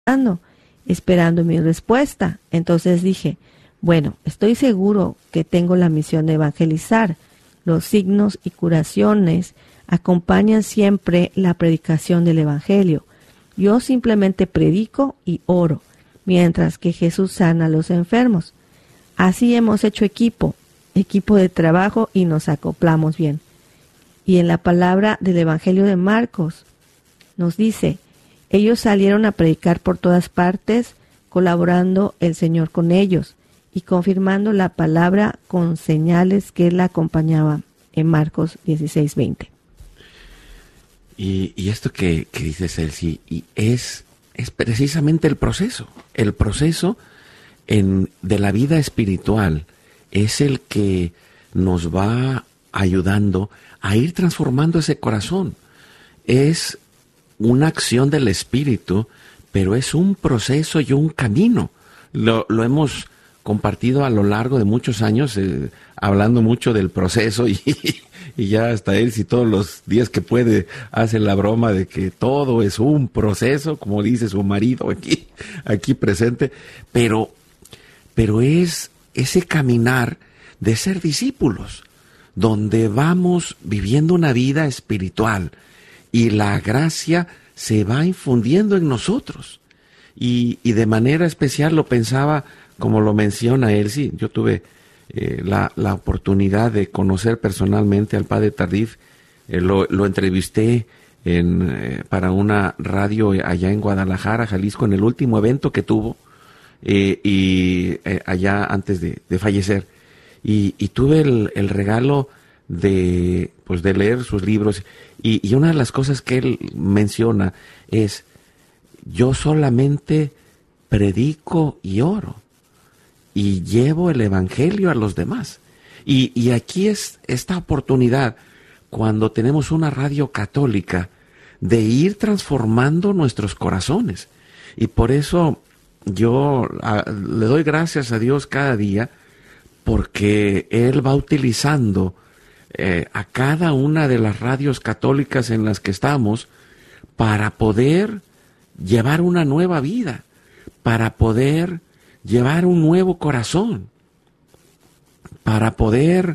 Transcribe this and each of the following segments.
esperando mi respuesta. Entonces dije, bueno, estoy seguro que tengo la misión de evangelizar. Los signos y curaciones acompañan siempre la predicación del evangelio. Yo simplemente predico y oro, mientras que Jesús sana a los enfermos. Así hemos hecho equipo de trabajo y nos acoplamos bien. Y en la palabra del Evangelio de Marcos nos dice, ellos salieron a predicar por todas partes, colaborando el Señor con ellos y confirmando la palabra con señales que la acompañaban, en Marcos 16:20. Y esto que dice Celsi, y es precisamente el proceso de la vida espiritual, es el que nos va ayudando a ir transformando ese corazón. Es una acción del Espíritu, pero es un proceso y un camino. Lo hemos compartido a lo largo de muchos años, hablando mucho del proceso y ya hasta él, si todos los días que puede, hace la broma de que todo es un proceso, como dice su marido aquí presente, pero es ese caminar de ser discípulos, donde vamos viviendo una vida espiritual y la gracia se va infundiendo en nosotros. Y de manera especial lo pensaba, como lo menciona Elsie. Yo tuve la oportunidad de conocer personalmente al padre Tardif. Lo entrevisté para una radio allá en Guadalajara, Jalisco, en el último evento que tuvo, allá antes de fallecer. Y tuve el regalo de leer sus libros. Y una de las cosas que él menciona es: yo solamente predico y oro y llevo el evangelio a los demás. Y aquí es esta oportunidad, cuando tenemos una radio católica, de ir transformando nuestros corazones. Y por eso yo le doy gracias a Dios cada día, porque Él va utilizando a cada una de las radios católicas en las que estamos para poder llevar una nueva vida, para poder llevar un nuevo corazón, para poder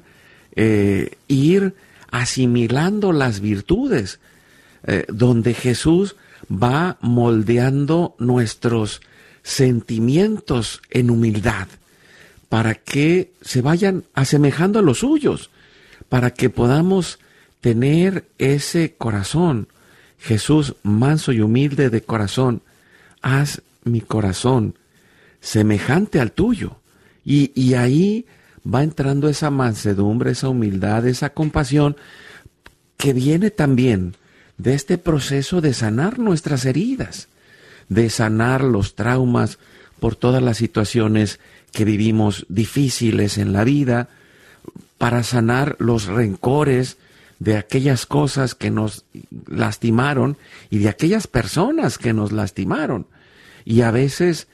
ir asimilando las virtudes, donde Jesús va moldeando nuestros sentimientos en humildad, para que se vayan asemejando a los suyos, para que podamos tener ese corazón. Jesús, manso y humilde de corazón, haz mi corazón semejante al tuyo. Y ahí va entrando esa mansedumbre, esa humildad, esa compasión, que viene también de este proceso de sanar nuestras heridas, de sanar los traumas por todas las situaciones que vivimos difíciles en la vida, para sanar los rencores de aquellas cosas que nos lastimaron y de aquellas personas que nos lastimaron. Y a veces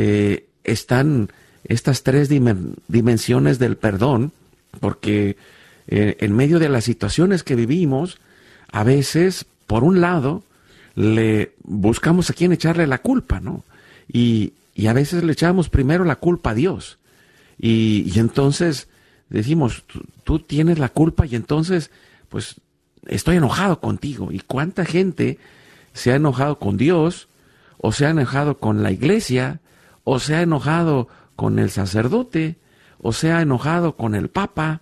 están estas tres dimensiones del perdón, porque en medio de las situaciones que vivimos, a veces, por un lado, le buscamos a quién echarle la culpa, ¿no? Y a veces le echamos primero la culpa a Dios. Y entonces decimos, tú tienes la culpa, y entonces, pues, estoy enojado contigo. ¿Y cuánta gente se ha enojado con Dios, o se ha enojado con la iglesia, o se ha enojado con el sacerdote, o se ha enojado con el Papa,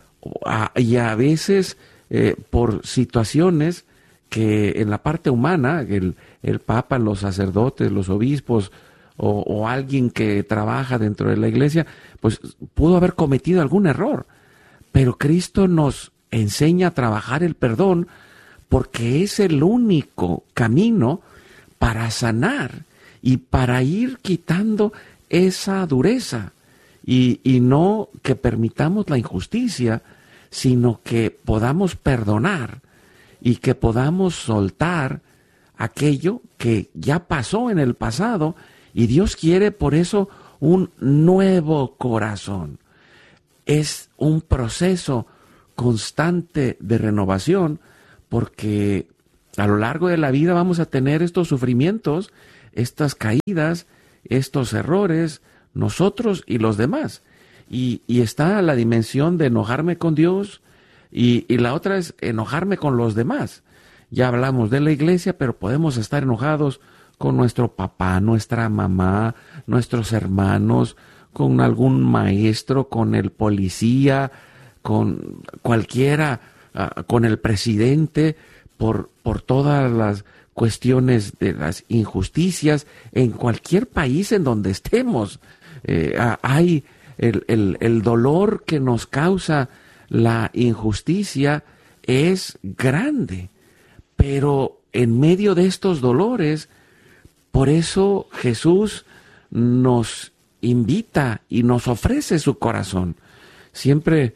y a veces por situaciones que en la parte humana, el Papa, los sacerdotes, los obispos, o alguien que trabaja dentro de la iglesia, pues pudo haber cometido algún error. Pero Cristo nos enseña a trabajar el perdón, porque es el único camino para sanar y para ir quitando esa dureza, y no que permitamos la injusticia, sino que podamos perdonar y que podamos soltar aquello que ya pasó en el pasado, y Dios quiere por eso un nuevo corazón. Es un proceso constante de renovación, porque a lo largo de la vida vamos a tener estos sufrimientos estas caídas, estos errores, nosotros y los demás. Y está la dimensión de enojarme con Dios y la otra es enojarme con los demás. Ya hablamos de la iglesia, pero podemos estar enojados con nuestro papá, nuestra mamá, nuestros hermanos, con algún maestro, con el policía, con cualquiera, con el presidente, por todas las cuestiones de las injusticias en cualquier país en donde estemos. Hay el dolor que nos causa la injusticia es grande, pero en medio de estos dolores, por eso Jesús nos invita y nos ofrece su corazón. Siempre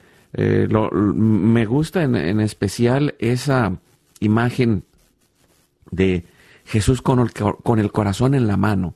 me gusta en especial esa imagen de Jesús con el corazón en la mano,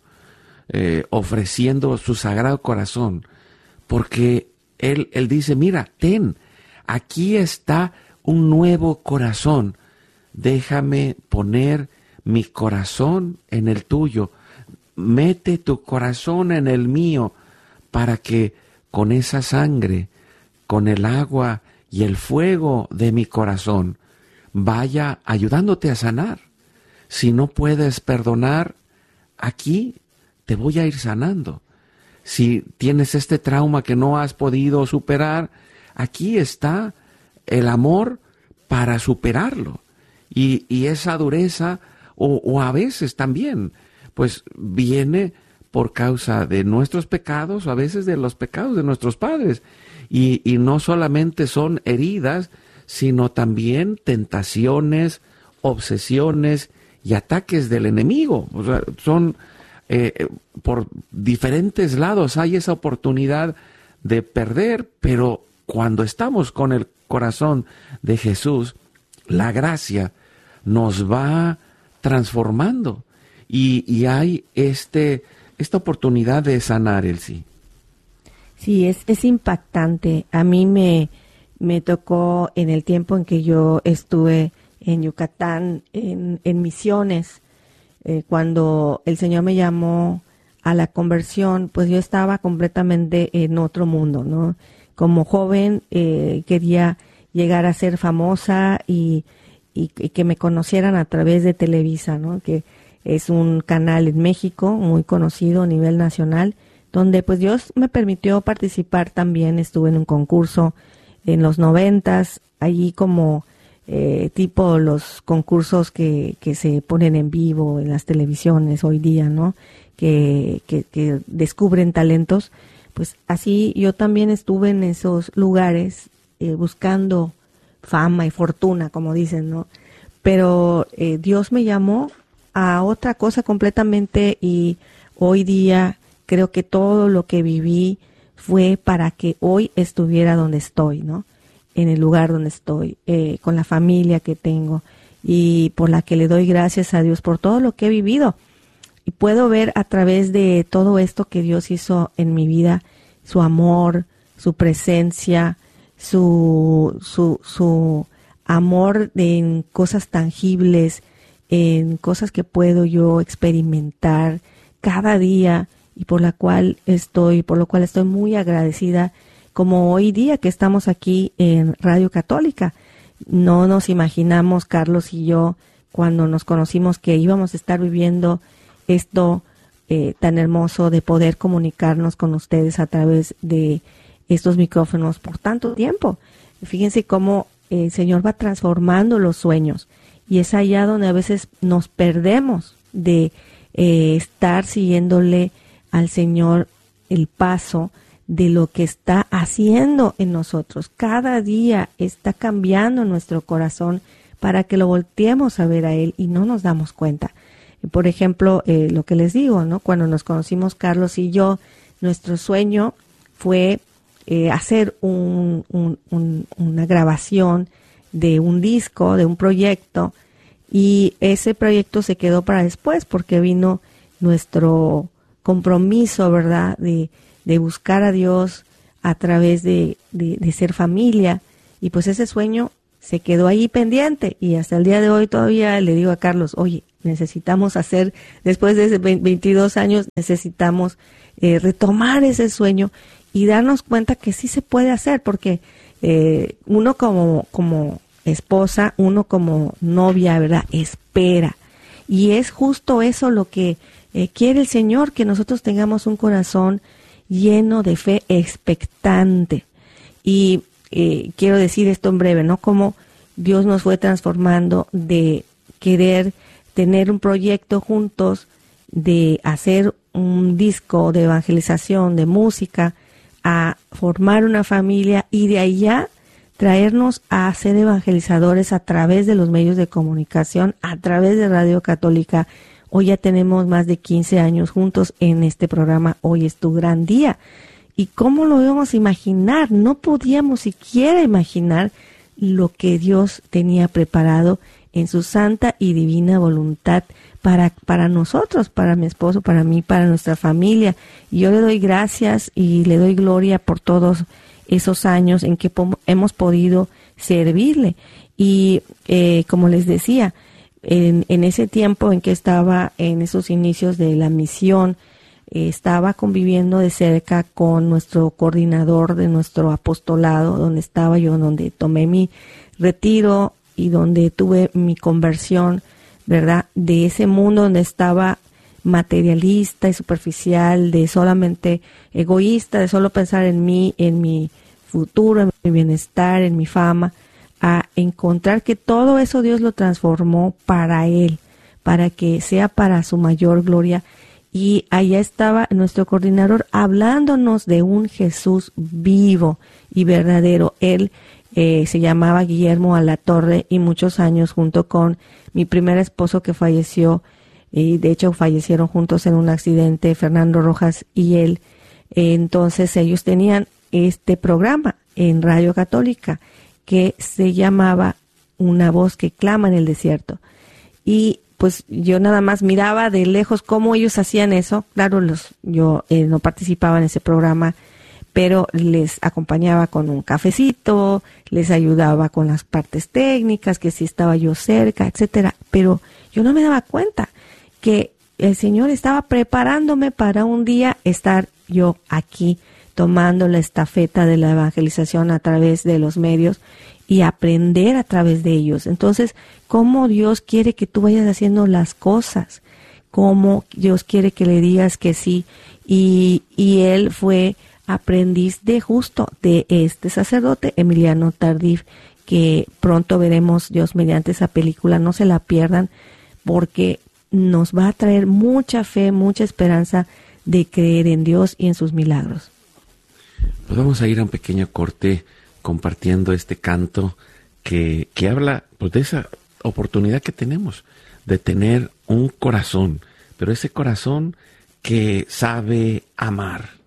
ofreciendo su sagrado corazón, porque Él dice, mira, ten, aquí está un nuevo corazón, déjame poner mi corazón en el tuyo, mete tu corazón en el mío, para que con esa sangre, con el agua y el fuego de mi corazón, vaya ayudándote a sanar. Si no puedes perdonar, aquí te voy a ir sanando. Si tienes este trauma que no has podido superar, aquí está el amor para superarlo. Y esa dureza, o a veces también, pues viene por causa de nuestros pecados, o a veces de los pecados de nuestros padres. Y no solamente son heridas, sino también tentaciones, obsesiones y ataques del enemigo. O sea, son por diferentes lados hay esa oportunidad de perder, pero cuando estamos con el corazón de Jesús, la gracia nos va transformando y hay esta oportunidad de sanar el sí. Sí, es impactante. A mí me tocó en el tiempo en que yo estuve en Yucatán, en misiones, cuando el Señor me llamó a la conversión, pues yo estaba completamente en otro mundo, ¿no? Como joven quería llegar a ser famosa y que me conocieran a través de Televisa, ¿no? Que es un canal en México muy conocido a nivel nacional, donde pues Dios me permitió participar también. Estuve en un concurso en los 90s, allí como tipo los concursos que se ponen en vivo en las televisiones hoy día, ¿no? Que descubren talentos. Pues así yo también estuve en esos lugares buscando fama y fortuna, como dicen, ¿no? Pero Dios me llamó a otra cosa completamente, y hoy día creo que todo lo que viví fue para que hoy estuviera donde estoy, ¿no? En el lugar donde estoy, con la familia que tengo, y por la que le doy gracias a Dios por todo lo que he vivido. Y puedo ver a través de todo esto que Dios hizo en mi vida, su amor, su presencia, su amor en cosas tangibles, en cosas que puedo yo experimentar cada día, y por lo cual estoy muy agradecida, como hoy día que estamos aquí en Radio Católica. No nos imaginamos, Carlos y yo, cuando nos conocimos, que íbamos a estar viviendo esto tan hermoso de poder comunicarnos con ustedes a través de estos micrófonos por tanto tiempo. Fíjense cómo el Señor va transformando los sueños, y es allá donde a veces nos perdemos de estar siguiéndole al Señor el paso de lo que está haciendo en nosotros. Cada día está cambiando nuestro corazón para que lo volteemos a ver a Él y no nos damos cuenta. Por ejemplo, lo que les digo, ¿no? Cuando nos conocimos, Carlos y yo, nuestro sueño fue hacer una grabación de un disco, de un proyecto, y ese proyecto se quedó para después porque vino nuestro compromiso, ¿verdad?, de buscar a Dios a través de ser familia, y pues ese sueño se quedó ahí pendiente, y hasta el día de hoy todavía le digo a Carlos, oye, necesitamos hacer, después de 22 años, necesitamos retomar ese sueño y darnos cuenta que sí se puede hacer, porque uno como esposa, uno como novia, ¿verdad? Espera. Y es justo eso lo que quiere el Señor, que nosotros tengamos un corazón lleno de fe, expectante. Y quiero decir esto en breve, ¿no? Como Dios nos fue transformando de querer tener un proyecto juntos, de hacer un disco de evangelización, de música, a formar una familia y de allá traernos a ser evangelizadores a través de los medios de comunicación, a través de Radio Católica. Hoy ya tenemos más de 15 años juntos en este programa, Hoy es tu gran día. ¿Y cómo lo íbamos a imaginar? No podíamos siquiera imaginar lo que Dios tenía preparado en su santa y divina voluntad para nosotros, para mi esposo, para mí, para nuestra familia. Y yo le doy gracias y le doy gloria por todos esos años en que hemos podido servirle. Y como les decía, en ese tiempo en que estaba en esos inicios de la misión, estaba conviviendo de cerca con nuestro coordinador de nuestro apostolado, donde estaba yo, donde tomé mi retiro y donde tuve mi conversión, ¿verdad? De ese mundo donde estaba materialista y superficial, de solamente egoísta, de solo pensar en mí, en mi futuro, en mi bienestar, en mi fama, a encontrar que todo eso Dios lo transformó para Él, para que sea para su mayor gloria. Y allá estaba nuestro coordinador hablándonos de un Jesús vivo y verdadero. Él se llamaba Guillermo Alatorre y muchos años junto con mi primer esposo que falleció, y de hecho fallecieron juntos en un accidente, Fernando Rojas y él. Entonces ellos tenían este programa en Radio Católica que se llamaba Una voz que clama en el desierto. Y pues yo nada más miraba de lejos cómo ellos hacían eso. Claro, yo no participaba en ese programa, pero les acompañaba con un cafecito, les ayudaba con las partes técnicas, que si estaba yo cerca, etcétera. Pero yo no me daba cuenta que el Señor estaba preparándome para un día estar yo aquí tomando la estafeta de la evangelización a través de los medios y aprender a través de ellos. Entonces, cómo Dios quiere que tú vayas haciendo las cosas, cómo Dios quiere que le digas que sí. Y él fue aprendiz de este sacerdote, Emiliano Tardif, que pronto veremos, Dios mediante, esa película. No se la pierdan, porque nos va a traer mucha fe, mucha esperanza de creer en Dios y en sus milagros. Pues vamos a ir a un pequeño corte compartiendo este canto que habla pues de esa oportunidad que tenemos de tener un corazón, pero ese corazón que sabe amar.